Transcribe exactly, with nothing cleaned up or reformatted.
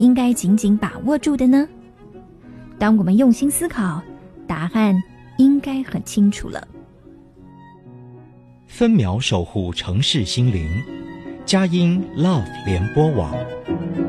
应该紧紧把握住的呢？当我们用心思考，答案应该很清楚了。 分秒守护城市心灵，佳音 Love 联播网。